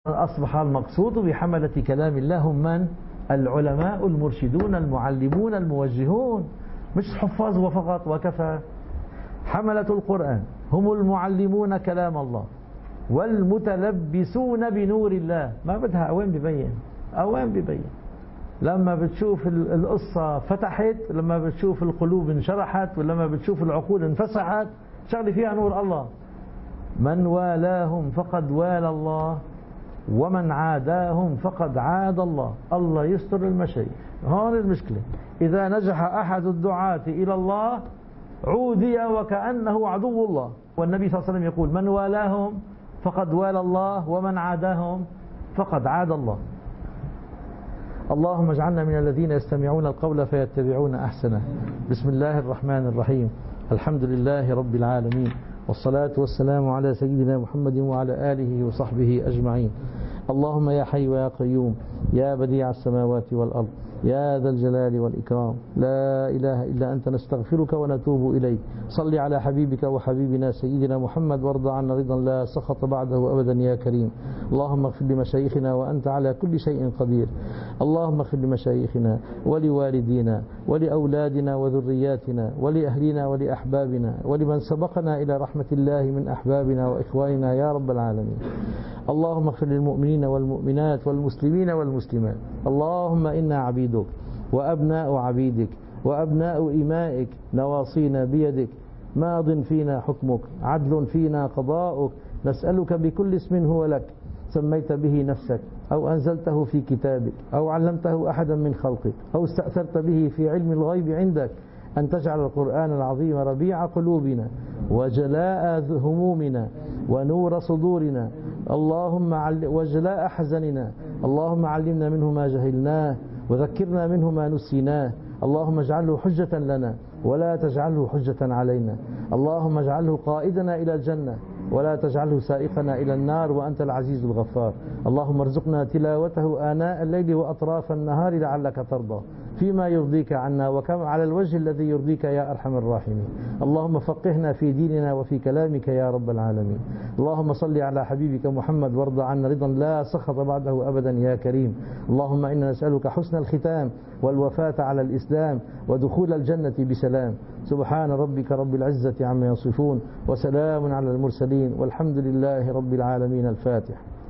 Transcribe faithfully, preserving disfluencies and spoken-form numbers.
أصبح المقصود بحملة كلام الله هم من؟ العلماء المرشدون المعلمون الموجهون، مش حفاظ وفقط وكفى. حملة القرآن هم المعلمون كلام الله والمتلبسون بنور الله. ما بدها أوين ببين أوين ببين لما بتشوف القصة فتحت، لما بتشوف القلوب انشرحت، ولما بتشوف العقول انفسحت، شغل فيها نور الله. من والاهم فقد والى الله ومن عاداهم فقد عاد الله. الله يستر المشايخ. هون المشكلة، إذا نجح أحد الدعاة إلى الله عودي وكأنه عدو الله. والنبي صلى الله عليه وسلم يقول من والاهم فقد والى الله ومن عاداهم فقد عاد الله. اللهم اجعلنا من الذين يستمعون القول فيتبعون أحسنه. بسم الله الرحمن الرحيم. الحمد لله رب العالمين، والصلاة والسلام على سيدنا محمد وعلى آله وصحبه أجمعين. اللهم يا حي ويا قيوم يا بديع السماوات والأرض يا ذا الجلال والإكرام، لا إله إلا أنت نستغفرك ونتوب إليك. صل على حبيبك وحبيبنا سيدنا محمد وارض عنا رضا لا سخط بعده أبدا يا كريم. اللهم اغفر لمشايخنا وأنت على كل شيء قدير. اللهم اغفر لمشايخنا ولوالدينا ولأولادنا وذرياتنا ولأهلنا ولأحبابنا ولمن سبقنا إلى رحمة الله من أحبابنا وإخواننا يا رب العالمين. اللهم اغفر للمؤمنين والمؤمنات والمسلمين والمسلمات. اللهم إنا عبيدك وأبناء عبيدك وأبناء إمائك، نواصينا بيدك، ماض فينا حكمك، عدل فينا قضاؤك. نسألك بكل اسم هو لك سميت به نفسك أو أنزلته في كتابك أو علمته أحدا من خلقك أو استأثرت به في علم الغيب عندك، أن تجعل القرآن العظيم ربيع قلوبنا وجلاء همومنا ونور صدورنا، اللهم وجلاء حزننا. اللهم علمنا منه ما جهلناه وذكرنا منه ما نسيناه. اللهم اجعله حجة لنا ولا تجعله حجة علينا. اللهم اجعله قائدنا إلى الجنة ولا تجعله سائقنا إلى النار وأنت العزيز الغفار. اللهم ارزقنا تلاوته آناء الليل وأطراف النهار لعلك ترضى فيما يرضيك عنا وكم على الوجه الذي يرضيك يا أرحم الراحمين. اللهم فقهنا في ديننا وفي كلامك يا رب العالمين. اللهم صل على حبيبك محمد وارض عنا رضا لا سخط بعده أبدا يا كريم. اللهم إنا نسألك حسن الختام والوفاة على الإسلام ودخول الجنة بسلام. سبحان ربك رب العزة عما يصفون وسلام على المرسلين والحمد لله رب العالمين. الفاتح.